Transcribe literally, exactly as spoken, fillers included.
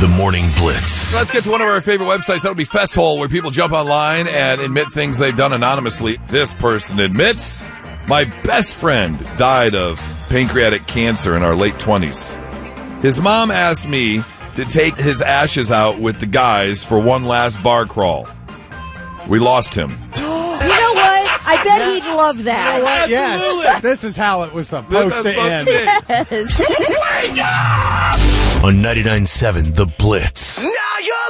The Morning Blitz. Let's get to one of our favorite websites. That would be Festhole, where people jump online and admit things they've done anonymously. This person admits, my best friend died of pancreatic cancer in our late twenties. His mom asked me to take his ashes out with the guys for one last bar crawl. We lost him. You know what? I bet he'd love that. You know what? Absolutely. Yes. This is how it was supposed This to is supposed end. to be. Yes. On ninety-nine point seven The Blitz. Now you're